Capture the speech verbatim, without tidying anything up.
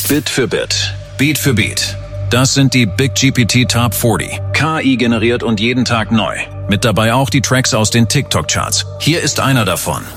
Bit für Bit, Beat für Beat. Das sind die Big G P T Top vierzig. K I generiert und jeden Tag neu. Mit dabei auch die Tracks aus den TikTok-Charts. Hier ist einer davon.